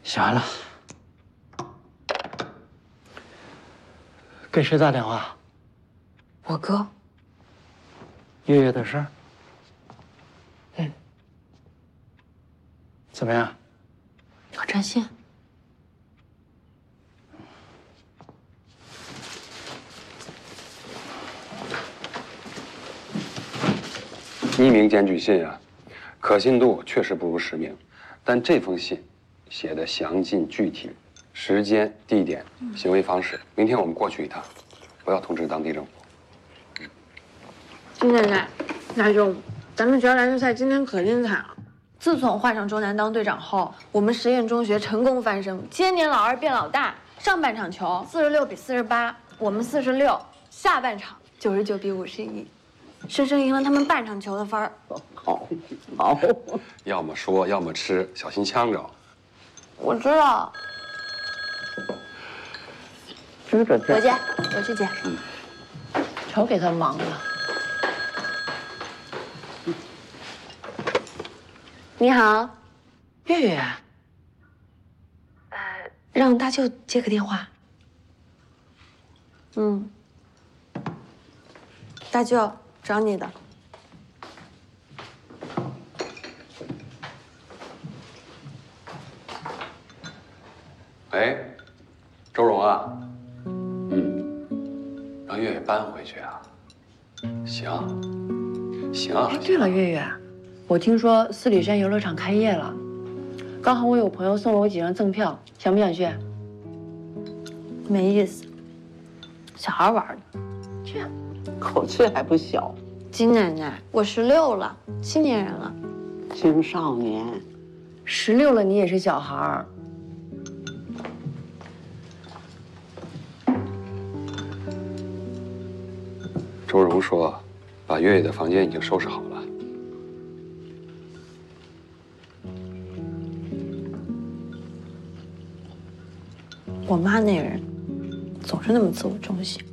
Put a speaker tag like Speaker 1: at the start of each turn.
Speaker 1: 写完了。给谁打电话？
Speaker 2: 我哥。
Speaker 1: 月月的事儿。
Speaker 2: 嗯。
Speaker 1: 怎么样？
Speaker 2: 要占线。
Speaker 3: 匿名检举信啊，可信度确实不如实名，但这封信写的详尽具体，时间、地点、行为方式。明天我们过去一趟，不要通知当地政府。
Speaker 2: 金奶奶，那就咱们学校篮球赛今天可精彩了。自从换上周南当队长后，我们实验中学成功翻身，千年老二变老大。上半场球46比48，我们46；下半场99比51，生生赢了他们半场球的分儿。
Speaker 4: 好，
Speaker 3: 要么说，要么吃，小心呛着。
Speaker 2: 我知道。
Speaker 4: 知道这。
Speaker 2: 我接，我去接。
Speaker 4: 瞧给他忙的。
Speaker 2: 你好，
Speaker 4: 月月。
Speaker 2: 让大舅接个电话。大舅找你的。
Speaker 3: 哎，周荣啊，让月月搬回去啊。行，行。
Speaker 4: 哎，对了，月月，我听说四里山游乐场开业了，刚好我有朋友送了我几张赠票，想不想去？
Speaker 2: 没意思，小孩玩的。
Speaker 4: 去啊，
Speaker 5: 口气还不小。
Speaker 2: 金奶奶，我16了，青年人了。
Speaker 5: 青少年
Speaker 4: 16了，你也是小孩儿。
Speaker 3: 周荣说，把月月的房间已经收拾好了。
Speaker 2: 我妈那人总是那么自我中心。